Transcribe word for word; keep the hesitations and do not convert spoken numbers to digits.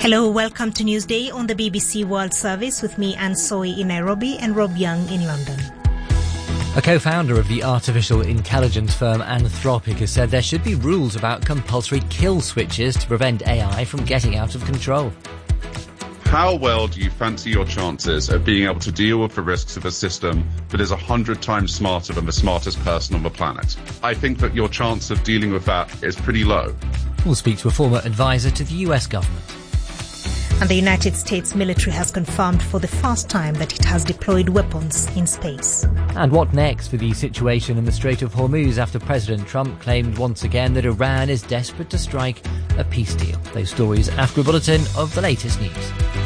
Hello, welcome to Newsday on the B B C World Service with me, Anne Soy in Nairobi and Rob Young in London. A co-founder of the artificial intelligence firm Anthropic has said there should be rules about compulsory kill switches to prevent A I from getting out of control. How well do you fancy your chances of being able to deal with the risks of a system that is a hundred times smarter than the smartest person on the planet? I think that your chance of dealing with that is pretty low. We'll speak to a former advisor to the U S government. And the United States military has confirmed for the first time that it has deployed weapons in space. And what next for the situation in the Strait of Hormuz after President Trump claimed once again that Iran is desperate to strike a peace deal? Those stories after a bulletin of the latest news.